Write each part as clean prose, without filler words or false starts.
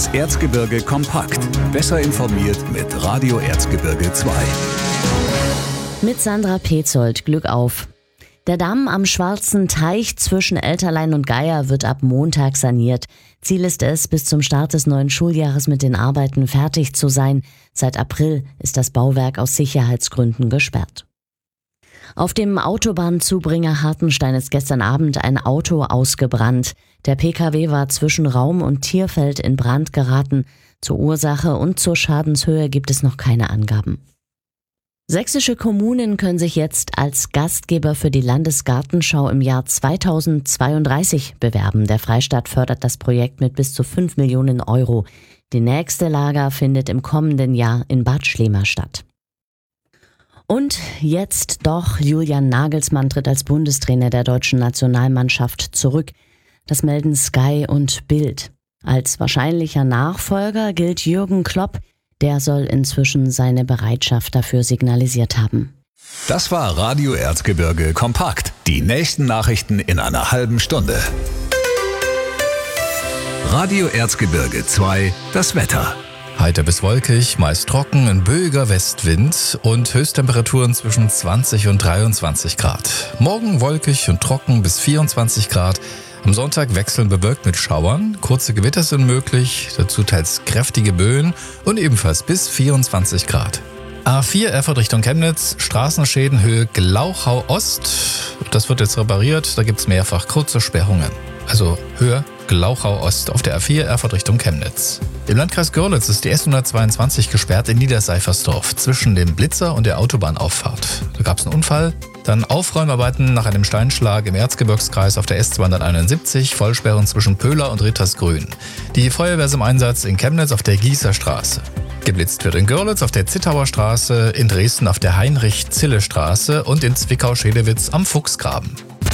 Das Erzgebirge kompakt. Besser informiert mit Radio Erzgebirge 2. Mit Sandra Petzold, Glück auf. Der Damm am Schwarzen Teich zwischen Elterlein und Geier wird ab Montag saniert. Ziel ist es, bis zum Start des neuen Schuljahres mit den Arbeiten fertig zu sein. Seit April ist das Bauwerk aus Sicherheitsgründen gesperrt. Auf dem Autobahnzubringer Hartenstein ist gestern Abend ein Auto ausgebrannt. Der Pkw war zwischen Raum und Tierfeld in Brand geraten. Zur Ursache und zur Schadenshöhe gibt es noch keine Angaben. Sächsische Kommunen können sich jetzt als Gastgeber für die Landesgartenschau im Jahr 2032 bewerben. Der Freistaat fördert das Projekt mit bis zu 5 Millionen Euro. Die nächste Lager findet im kommenden Jahr in Bad Schlema statt. Und jetzt doch, Julian Nagelsmann tritt als Bundestrainer der deutschen Nationalmannschaft zurück. Das melden Sky und Bild. Als wahrscheinlicher Nachfolger gilt Jürgen Klopp. Der soll inzwischen seine Bereitschaft dafür signalisiert haben. Das war Radio Erzgebirge kompakt. Die nächsten Nachrichten in einer halben Stunde. Radio Erzgebirge 2, das Wetter. Heiter bis wolkig, meist trocken, ein böiger Westwind und Höchsttemperaturen zwischen 20 und 23 Grad. Morgen wolkig und trocken bis 24 Grad. Am Sonntag wechseln bewölkt mit Schauern, kurze Gewitter sind möglich, dazu teils kräftige Böen und ebenfalls bis 24 Grad. A4 Erfurt Richtung Chemnitz, Straßenschäden Höhe Glauchau Ost. Das wird jetzt repariert, da gibt es mehrfach kurze Sperrungen. Also Höhe Glauchau Ost auf der A4 Erfurt Richtung Chemnitz. Im Landkreis Görlitz ist die S122 gesperrt in Niederseifersdorf zwischen dem Blitzer und der Autobahnauffahrt. Da gab es einen Unfall. Dann Aufräumarbeiten nach einem Steinschlag im Erzgebirgskreis auf der S271, Vollsperrung zwischen Pöhler und Rittersgrün. Die Feuerwehr ist im Einsatz in Chemnitz auf der Gießer Straße. Geblitzt wird in Görlitz auf der Zittauer Straße, in Dresden auf der Heinrich-Zille-Straße und in Zwickau-Schedewitz am Fuchsgraben.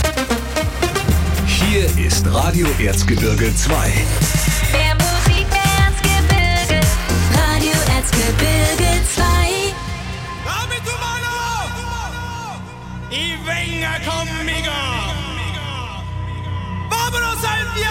Hier ist Radio Erzgebirge 2. Mehr Musik, mehr Erzgebirge. Radio Erzgebirge 2. Damit du malo! I venga conmigo! Vámonos al viaje!